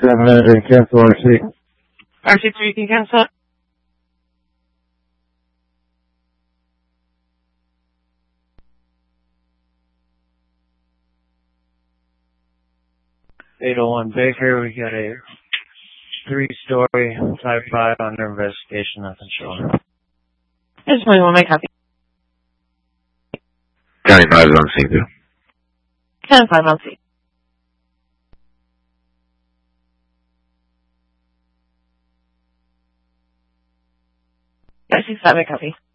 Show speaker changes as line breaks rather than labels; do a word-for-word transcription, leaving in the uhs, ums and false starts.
seven and cancel R C.
R C three, can you cancel it?
eight oh one Baker, we got a three-story Type five under investigation, nothing showing.
I just want to make copy.
County five is on scene too.
ten five on C. I see that, make copy.